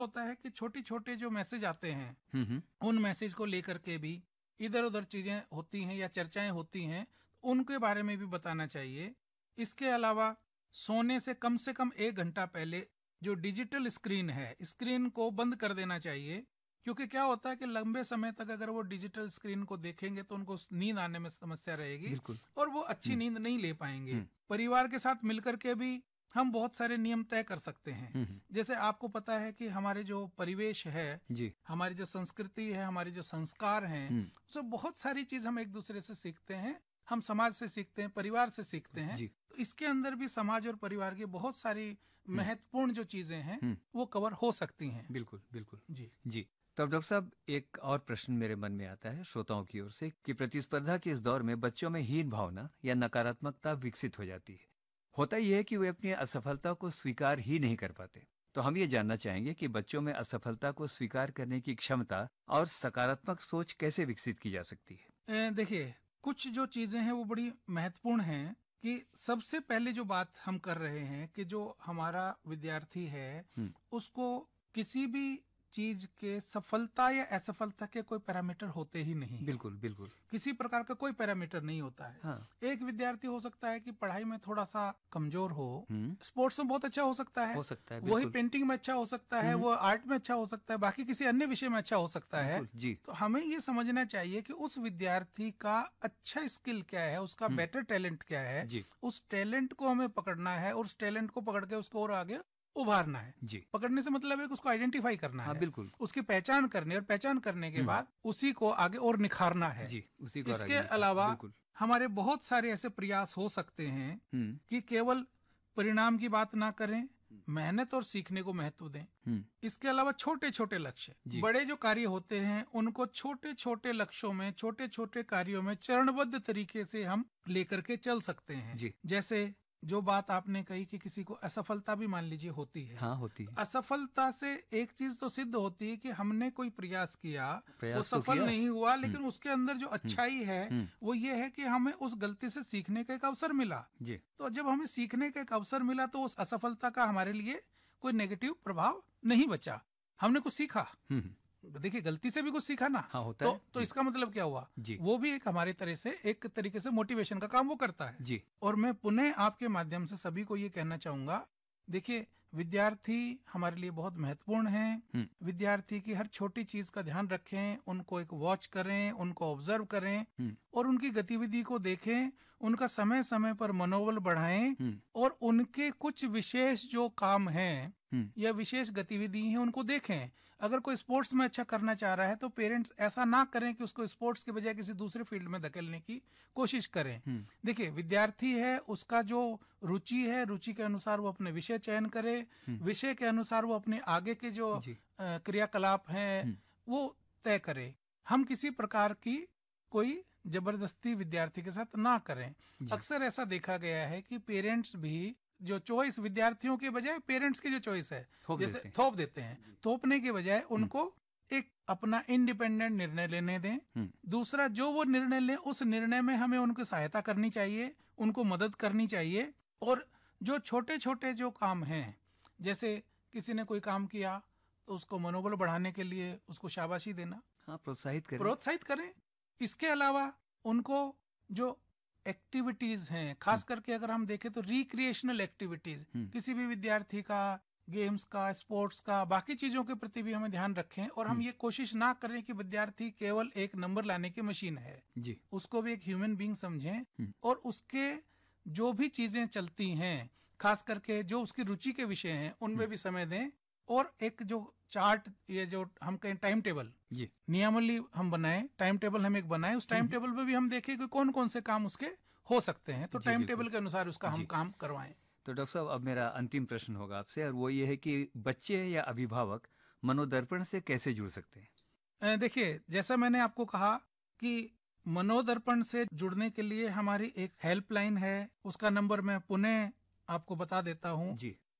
होता है कि छोटे छोटे जो मैसेज आते हैं, हम्म। उन मैसेज को लेकर के भी इधर उधर चीजें होती हैं या चर्चाएं होती हैं, उनके बारे में भी बताना चाहिए। इसके अलावा सोने से कम 1 घंटा पहले जो डिजिटल स्क्रीन है, स्क्रीन को बंद कर देना चाहिए। क्योंकि क्या होता है कि लंबे समय तक अगर वो डिजिटल स्क्रीन को देखेंगे तो उनको नींद आने में समस्या रहेगी बिल्कुल। और वो अच्छी नींद नहीं ले पाएंगे। हम्म। परिवार के साथ मिलकर के भी हम बहुत सारे नियम तय कर सकते हैं। हम्म। जैसे आपको पता है कि हमारे जो परिवेश है, जी। हमारी जो संस्कृति है, हमारे जो संस्कार हैं, तो बहुत सारी चीज हम एक दूसरे से सीखते हैं। हम समाज से सीखते हैं, परिवार से सीखते हैं। जी। तो इसके अंदर भी समाज और परिवार की बहुत सारी महत्वपूर्ण जो चीजें हैं वो कवर हो सकती हैं। बिल्कुल बिल्कुल। जी जी। तो अब डॉक्टर साहब, एक और प्रश्न मेरे मन में आता है श्रोताओं की ओर से कि प्रतिस्पर्धा के इस दौर में बच्चों में हीन भावना या नकारात्मकता विकसित हो जाती है। होता यह है कि वे अपनी असफलता को स्वीकार ही नहीं कर पाते। तो हम ये जानना चाहेंगे कि बच्चों में असफलता को स्वीकार करने की क्षमता और सकारात्मक सोच कैसे विकसित की जा सकती है? देखिए, कुछ जो चीजें हैं वो बड़ी महत्वपूर्ण हैं। कि सबसे पहले जो बात हम कर रहे हैं कि जो हमारा विद्यार्थी है उसको किसी भी चीज के सफलता या असफलता के कोई पैरामीटर होते ही नहीं हैं। बिल्कुल बिल्कुल। किसी प्रकार का कोई पैरामीटर नहीं होता है। हाँ। एक विद्यार्थी हो सकता है कि पढ़ाई में थोड़ा सा कमजोर हो, स्पोर्ट्स में बहुत अच्छा हो सकता है, वही बिल्कुल। पेंटिंग में अच्छा हो सकता है, वो आर्ट में अच्छा हो सकता है, बाकी किसी अन्य विषय में अच्छा हो सकता है। जी। तो हमें ये समझना चाहिए कि उस विद्यार्थी का अच्छा स्किल क्या है, उसका बेटर टैलेंट क्या है। जी। उस टैलेंट को हमें पकड़ना है और उस टैलेंट को पकड़ के उसको और आगे उभारना है। जी। पकड़ने से मतलब है कि उसको आइडेंटिफाई करना है। बिल्कुल। उसकी पहचान करनी, और पहचान करने के बाद उसी को आगे और निखारना है। जी, उसी को इसके अलावा हमारे बहुत सारे ऐसे प्रयास हो सकते हैं कि केवल परिणाम की बात ना करें, मेहनत और सीखने को महत्व दें। इसके अलावा छोटे छोटे लक्ष्य, बड़े जो कार्य होते हैं उनको छोटे छोटे लक्ष्यों में, छोटे छोटे कार्यों में चरणबद्ध तरीके से हम लेकर के चल सकते हैं। जैसे जो बात आपने कही कि किसी को असफलता भी मान लीजिए होती है। हाँ, होती है। असफलता से एक चीज तो सिद्ध होती है कि हमने कोई प्रयास किया, वो तो सफल नहीं हुआ, लेकिन उसके अंदर जो अच्छाई है वो ये है कि हमें उस गलती से सीखने का एक अवसर मिला। तो जब हमें सीखने का एक अवसर मिला तो उस असफलता का हमारे लिए कोई नेगेटिव प्रभाव नहीं बचा, हमने कुछ सीखा। देखिए, गलती से भी कुछ सीखा ना। हाँ, होता है। तो इसका मतलब क्या हुआ? वो भी एक हमारे तरह से, एक तरीके से मोटिवेशन का काम वो करता है। जी। और मैं पुनः आपके माध्यम से सभी को ये कहना चाहूंगा, देखिए, विद्यार्थी हमारे लिए बहुत महत्वपूर्ण हैं। विद्यार्थी की हर छोटी चीज का ध्यान रखें, उनको एक वॉच करें, उनको ऑब्जर्व करें और उनकी गतिविधि को देखें, उनका समय समय पर मनोबल बढ़ाएं और उनके कुछ विशेष जो काम हैं या विशेष गतिविधि है उनको देखें। अगर कोई स्पोर्ट्स में अच्छा करना चाह रहा है तो पेरेंट्स ऐसा ना करें कि उसको स्पोर्ट्स के बजाय किसी दूसरे फील्ड में धकेलने की कोशिश करें। देखिए, विद्यार्थी है, उसका जो रुचि है, रुचि के अनुसार वो अपने विषय चयन करे, विषय के अनुसार वो अपने आगे के जो क्रियाकलाप हैं वो तय करे। हम किसी प्रकार की कोई जबरदस्ती विद्यार्थी के साथ ना करें। अक्सर ऐसा देखा गया है कि पेरेंट्स भी जो चॉइस विद्यार्थियों के बजाय पेरेंट्स की जो चॉइस है जैसे थोप देते हैं, थोपने के बजाय उनको एक अपना इंडिपेंडेंट निर्णय लेने दें। दूसरा, जो वो निर्णय लें उस निर्णय में हमें उनकी सहायता करनी चाहिए, उनको मदद करनी चाहिए। और जो छोटे छोटे जो काम हैं, जैसे किसी ने कोई काम किया तो उसको मनोबल बढ़ाने के लिए उसको शाबाशी देना, प्रोत्साहित करें। इसके अलावा उनको जो एक्टिविटीज हैं, खास करके अगर हम देखें तो रिक्रिएशनल एक्टिविटीज, किसी भी विद्यार्थी का, गेम्स का, स्पोर्ट्स का, बाकी चीजों के प्रति भी हमें ध्यान रखें। और हम ये कोशिश ना करें कि विद्यार्थी केवल एक नंबर लाने की मशीन है। उसको भी एक ह्यूमन बीइंग समझें और उसके जो भी चीजें चलती हैं, खास करके जो उसकी रुचि के विषय हैं, उनमें भी समय दें। और एक जो चार्ट, ये जो हम कहें टाइम टेबल, नियमावली हम बनाएं, टाइम टेबल हम एक बनाएं। उस टाइम टेबल में भी हम देखें कि कौन कौन से काम उसके हो सकते हैं, तो टाइम टेबल के अनुसार उसका हम काम करवाएं। तो डॉक्टर साहब, अब मेरा अंतिम प्रश्न होगा आपसे, और वो ये है कि बच्चे या अभिभावक मनोदर्पण से कैसे जुड़ सकते हैं? देखिए, जैसा मैंने आपको कहा कि मनोदर्पण से जुड़ने के लिए हमारी एक हेल्पलाइन है, उसका नंबर मैं पुनः आपको बता देता हूँ।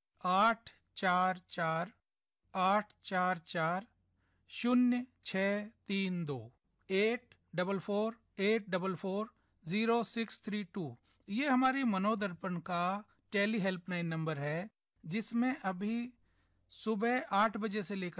844-844-0632 844-844-0632। ये हमारी मनोदर्पण का टेली हेल्पलाइन नंबर है, जिसमें अभी सुबह 8 बजे से लेकर